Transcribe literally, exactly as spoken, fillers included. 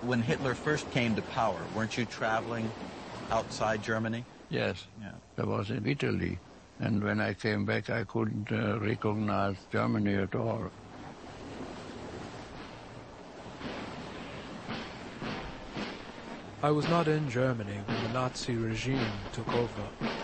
when Hitler first came to power, weren't you traveling outside Germany? Yes, yeah. I was in Italy. And when I came back, I couldn't uh, recognize Germany at all. I was not in Germany when the Nazi regime took over.